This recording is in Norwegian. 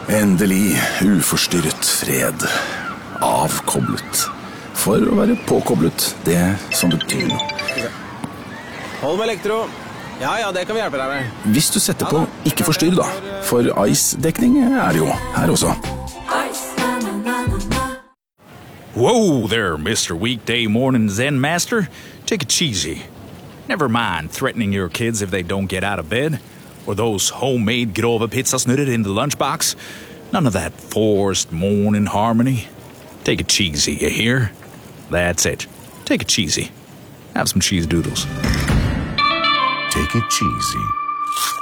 Endelig uforstyrret fred. Avkoblet. For å være påkoblet, det som betyr noe. Hold med elektro. Ja, det kan vi hjelpe deg med. Hvis du setter på ikke forstyrr da, for ice-dekning er det jo her også. Whoa there, Mr. Weekday Morning Zen Master. Take it cheesy. Never mind threatening your kids if they don't get out of bed, or those homemade grove pizzasnurrer in the lunchbox. None of that forced morning harmony. Take it cheesy, you hear? That's it. Take it cheesy. Have some cheese doodles. Take it cheesy.